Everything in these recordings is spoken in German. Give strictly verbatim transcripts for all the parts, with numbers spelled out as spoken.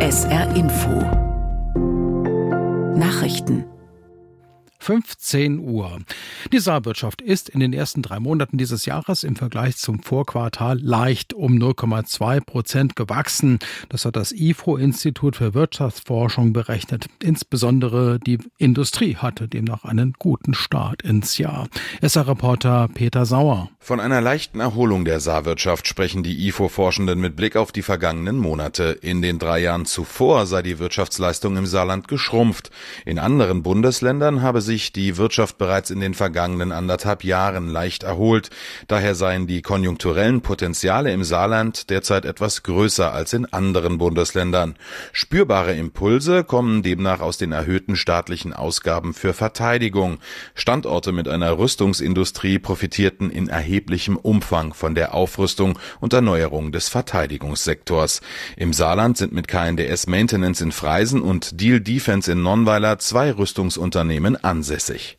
S R Info Nachrichten fünfzehn Uhr. Die Saarwirtschaft ist in den ersten drei Monaten dieses Jahres im Vergleich zum Vorquartal leicht um null Komma zwei Prozent gewachsen. Das hat das I F O-Institut für Wirtschaftsforschung berechnet. Insbesondere die Industrie hatte demnach einen guten Start ins Jahr. S R-Reporter Peter Sauer. Von einer leichten Erholung der Saarwirtschaft sprechen die I F O-Forschenden mit Blick auf die vergangenen Monate. In den drei Jahren zuvor sei die Wirtschaftsleistung im Saarland geschrumpft. In anderen Bundesländern habe sich die Wirtschaft bereits in den vergangenen anderthalb Jahren leicht erholt. Daher seien die konjunkturellen Potenziale im Saarland derzeit etwas größer als in anderen Bundesländern. Spürbare Impulse kommen demnach aus den erhöhten staatlichen Ausgaben für Verteidigung. Standorte mit einer Rüstungsindustrie profitierten in erheblichem Umfang von der Aufrüstung und Erneuerung des Verteidigungssektors. Im Saarland sind mit K N D S Maintenance in Freisen und Deal Defense in Nonnweiler zwei Rüstungsunternehmen ansässig.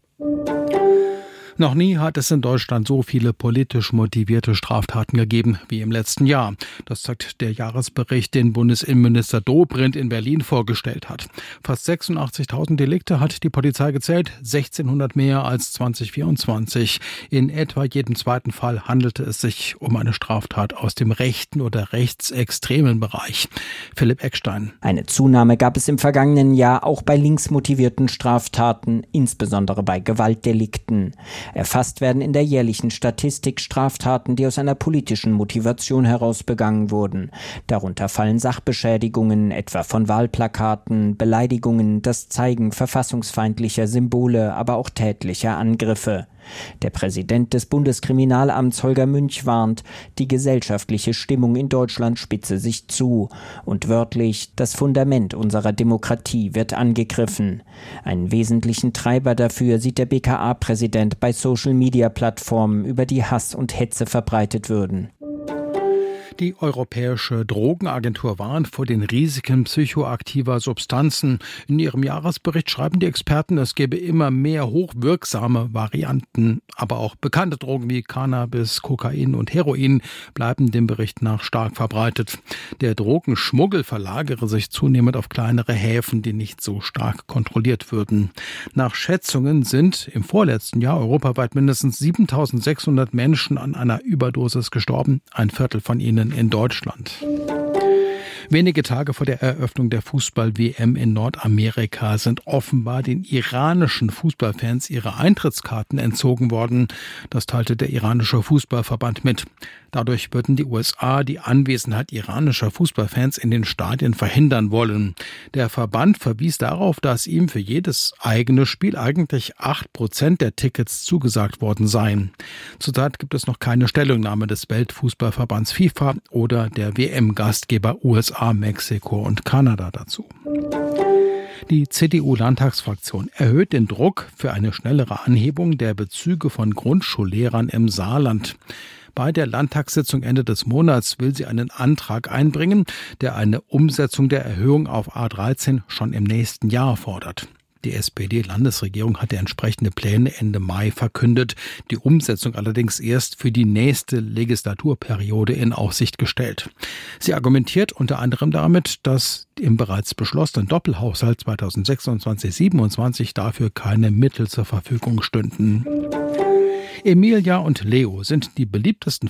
Noch nie hat es in Deutschland so viele politisch motivierte Straftaten gegeben wie im letzten Jahr. Das zeigt der Jahresbericht, den Bundesinnenminister Dobrindt in Berlin vorgestellt hat. Fast sechsundachtzigtausend Delikte hat die Polizei gezählt, sechzehnhundert mehr als zwanzig vierundzwanzig. In etwa jedem zweiten Fall handelte es sich um eine Straftat aus dem rechten oder rechtsextremen Bereich. Philipp Eckstein. Eine Zunahme gab es im vergangenen Jahr auch bei linksmotivierten Straftaten, insbesondere bei Gewaltdelikten. Erfasst werden in der jährlichen Statistik Straftaten, die aus einer politischen Motivation heraus begangen wurden. Darunter fallen Sachbeschädigungen, etwa von Wahlplakaten, Beleidigungen, das Zeigen verfassungsfeindlicher Symbole, aber auch tätlicher Angriffe. Der Präsident des Bundeskriminalamts Holger Münch warnt, die gesellschaftliche Stimmung in Deutschland spitze sich zu. Und wörtlich, das Fundament unserer Demokratie wird angegriffen. Einen wesentlichen Treiber dafür sieht der B K A-Präsident bei Social-Media-Plattformen, über die Hass und Hetze verbreitet würden. Die Europäische Drogenagentur warnt vor den Risiken psychoaktiver Substanzen. In ihrem Jahresbericht schreiben die Experten, es gäbe immer mehr hochwirksame Varianten. Aber auch bekannte Drogen wie Cannabis, Kokain und Heroin bleiben dem Bericht nach stark verbreitet. Der Drogenschmuggel verlagere sich zunehmend auf kleinere Häfen, die nicht so stark kontrolliert würden. Nach Schätzungen sind im vorletzten Jahr europaweit mindestens siebentausendsechshundert Menschen an einer Überdosis gestorben, ein Viertel von ihnen in Deutschland. Wenige Tage vor der Eröffnung der Fußball-W M in Nordamerika sind offenbar den iranischen Fußballfans ihre Eintrittskarten entzogen worden. Das teilte der iranische Fußballverband mit. Dadurch würden die U S A die Anwesenheit iranischer Fußballfans in den Stadien verhindern wollen. Der Verband verwies darauf, dass ihm für jedes eigene Spiel eigentlich acht Prozent der Tickets zugesagt worden seien. Zurzeit gibt es noch keine Stellungnahme des Weltfußballverbands FIFA oder der W M-Gastgeber U S A, Mexiko und Kanada dazu. Die C D U-Landtagsfraktion erhöht den Druck für eine schnellere Anhebung der Bezüge von Grundschullehrern im Saarland. Bei der Landtagssitzung Ende des Monats will sie einen Antrag einbringen, der eine Umsetzung der Erhöhung auf A dreizehn schon im nächsten Jahr fordert. Die S P D-Landesregierung hatte entsprechende Pläne Ende Mai verkündet, die Umsetzung allerdings erst für die nächste Legislaturperiode in Aussicht gestellt. Sie argumentiert unter anderem damit, dass im bereits beschlossenen Doppelhaushalt zweitausendsechsundzwanzig siebenundzwanzig dafür keine Mittel zur Verfügung stünden. Emilia und Leo sind die beliebtesten